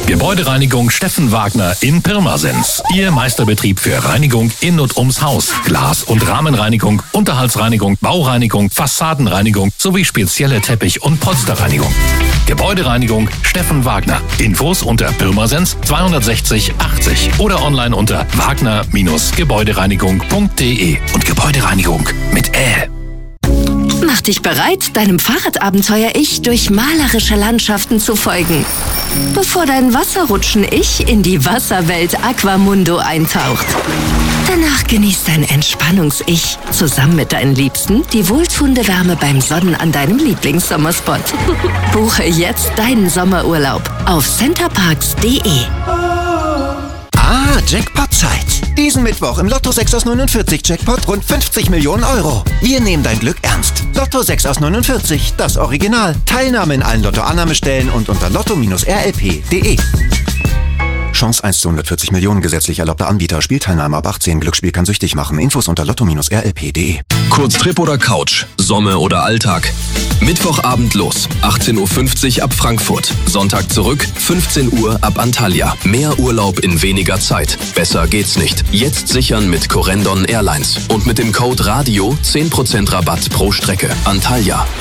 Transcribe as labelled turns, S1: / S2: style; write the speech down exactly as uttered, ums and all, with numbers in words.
S1: Gebäudereinigung Steffen Wagner in Pirmasens. Ihr Meisterbetrieb für Reinigung in und ums Haus. Glas- und Rahmenreinigung, Unterhaltsreinigung, Baureinigung, Fassadenreinigung sowie spezielle Teppich- und Polsterreinigung. Gebäudereinigung Steffen Wagner. Infos unter Pirmasens zweihundertsechzig achtzig oder online unter wagner Gebäudereinigung punkt de und Gebäudereinigung mit Ä.
S2: Mach dich bereit, deinem Fahrradabenteuer-Ich durch malerische Landschaften zu folgen, bevor dein Wasserrutschen-Ich in die Wasserwelt Aquamundo eintaucht. Danach genießt dein Entspannungs-Ich zusammen mit deinen Liebsten die wohltuende Wärme beim Sonnen an deinem Lieblingssommerspot. Buche jetzt deinen Sommerurlaub auf centerparks punkt de.
S3: Ah, Jackpot-Zeit. Diesen Mittwoch im Lotto sechs aus neunundvierzig Jackpot rund fünfzig Millionen Euro. Wir nehmen dein Glück ernst. Lotto sechs aus neunundvierzig, das Original. Teilnahme in allen Lotto-Annahmestellen und unter lotto R L P punkt de. Chance eins zu hundertvierzig Millionen, gesetzlich erlaubter Anbieter. Spielteilnahme ab achtzehn. Glücksspiel kann süchtig machen. Infos unter lotto R L P punkt de.
S4: Kurztrip oder Couch, Sommer oder Alltag. Mittwochabend los, achtzehn Uhr fünfzig ab Frankfurt. Sonntag zurück, fünfzehn Uhr ab Antalya. Mehr Urlaub in weniger Zeit. Besser geht's nicht. Jetzt sichern mit Corendon Airlines. Und mit dem Code RADIO zehn Prozent Rabatt pro Strecke. Antalya.